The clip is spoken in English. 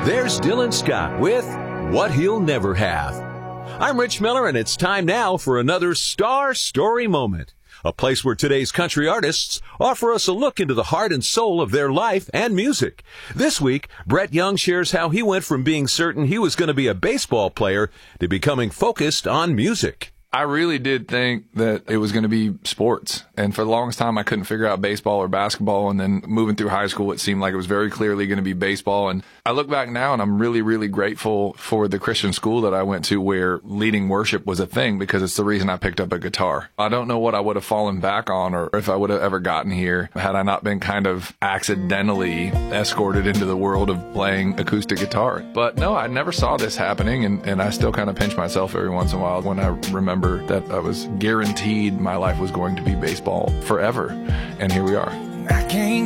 there's Dylan Scott with What He'll Never Have. I'm Rich Miller, and it's time now for another Star Story Moment, a place where today's country artists offer us a look into the heart and soul of their life and music. This week, Brett Young shares how he went from being certain he was going to be a baseball player to becoming focused on music. I really did think that it was going to be sports. And for the longest time, I couldn't figure out baseball or basketball. And then moving through high school, it seemed like it was very clearly going to be baseball. And I look back now and I'm really, really grateful for the Christian school that I went to where leading worship was a thing, because it's the reason I picked up a guitar. I don't know what I would have fallen back on or if I would have ever gotten here had I not been kind of accidentally escorted into the world of playing acoustic guitar. But no, I never saw this happening. And I still kind of pinch myself every once in a while when I remember that I was guaranteed my life was going to be baseball forever. And here we are. I can't